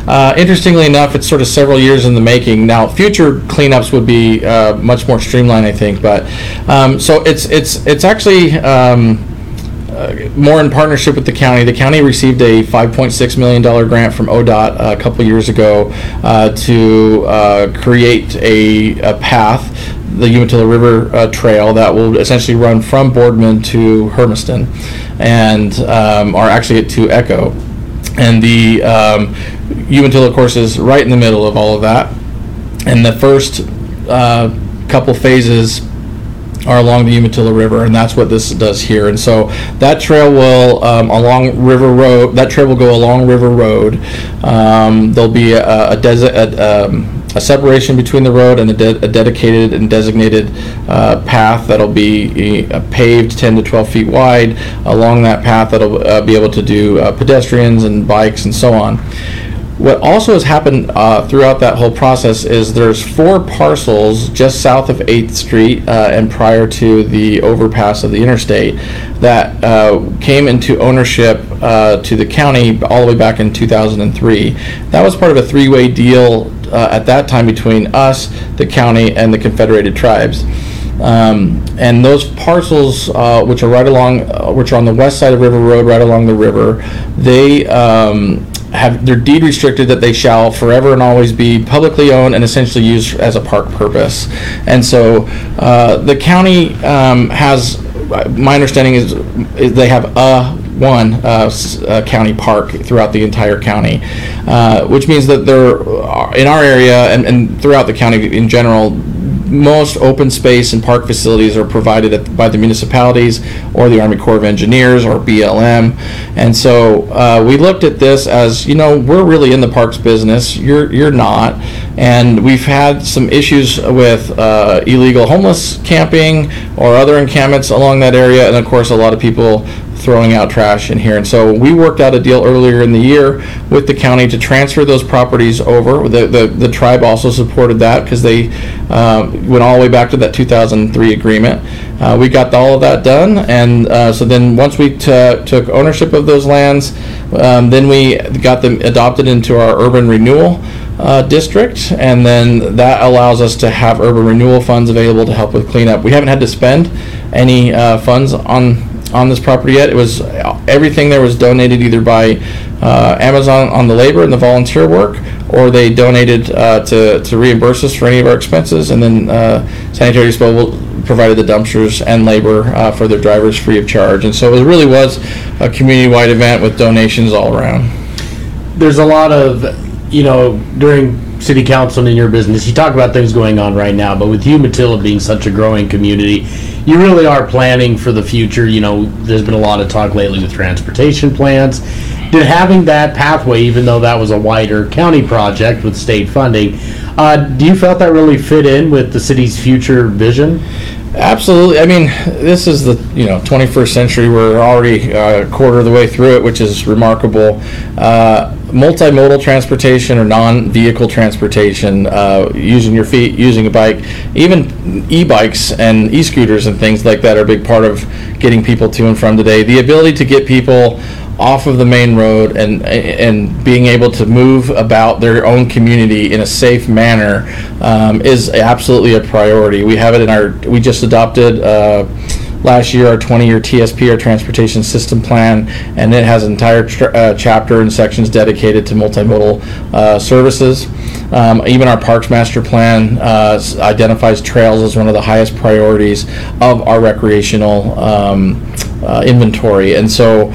Interestingly enough, it's sort of several years in the making. Now, future cleanups would be much more streamlined, I think. But so it's actually more in partnership with the county. The county received a $5.6 million grant from ODOT a couple years ago to create a path, the Umatilla River Trail, that will essentially run from Boardman to Hermiston, and or actually to Echo. And the Umatilla, of course, is right in the middle of all of that. And the first couple phases are along the Umatilla River, and that's what this does here. And so that trail will along River Road. That trail will go along River Road. There'll be a separation between the road and a dedicated and designated path that'll be paved 10 to 12 feet wide. Along that path, that'll be able to do pedestrians and bikes and so on. What also has happened throughout that whole process is there's 4 parcels just south of 8th Street and prior to the overpass of the interstate that came into ownership to the county all the way back in 2003. That was part of a 3-way deal at that time between us, the county, and the Confederated Tribes. And those parcels, which are on the west side of River Road, right along the river, they they're deed restricted that they shall forever and always be publicly owned and essentially used as a park purpose. And so the county has, my understanding is they have one county park throughout the entire county, which means that they're in our area and throughout the county in general. Most open space and park facilities are provided by the municipalities or the Army Corps of Engineers or BLM. And so we looked at this as, we're really in the parks business. You're not. And we've had some issues with illegal homeless camping or other encampments along that area. And of course, a lot of people throwing out trash in here. And so we worked out a deal earlier in the year with the county to transfer those properties over. The tribe also supported that because they went all the way back to that 2003 agreement. We got all of that done, and so then once we took ownership of those lands, then we got them adopted into our urban renewal district, and then that allows us to have urban renewal funds available to help with cleanup. We haven't had to spend any funds on this property yet. It was everything there was donated either by Amazon on the labor and the volunteer work, or they donated to reimburse us for any of our expenses, and then Sanitary Disposal provided the dumpsters and labor for their drivers free of charge. And so it really was a community-wide event with donations all around. There's a lot of, during city council and in your business, you talk about things going on right now, but with Umatilla being such a growing community, you really are planning for the future. There's been a lot of talk lately with transportation plans. Did having that pathway, even though that was a wider county project with state funding, do you felt that really fit in with the city's future vision? Absolutely. I mean, this is the 21st century. We're already a quarter of the way through it, which is remarkable. Multimodal transportation or non-vehicle transportation, using your feet, using a bike, even e-bikes and e-scooters and things like that are a big part of getting people to and from today. The ability to get people off of the main road and being able to move about their own community in a safe manner is absolutely a priority. We have it we just adopted last year our 20-year TSP, our Transportation System Plan, and it has an entire chapter and sections dedicated to multimodal services. Even our Parks Master Plan identifies trails as one of the highest priorities of our recreational inventory. And so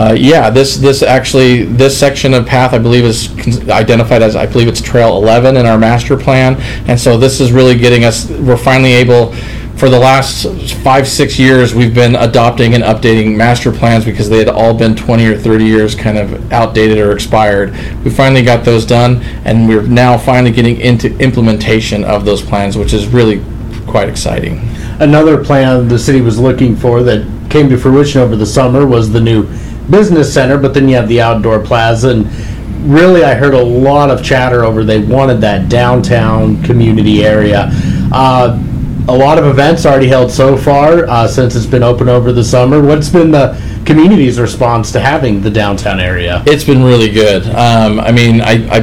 this section of path I believe is identified as, I believe it's Trail 11 in our master plan. And so this is really getting us, we're finally able, for the last 5-6 years, we've been adopting and updating master plans because they had all been 20 or 30 years kind of outdated or expired. We finally got those done, and we're now finally getting into implementation of those plans, which is really quite exciting. Another plan the city was looking for that came to fruition over the summer was the new business center, but then you have the outdoor plaza, and really I heard a lot of chatter over they wanted that downtown community area. A lot of events already held so far since it's been open over the summer. What's been the community's response to having the downtown area? It's been really good. I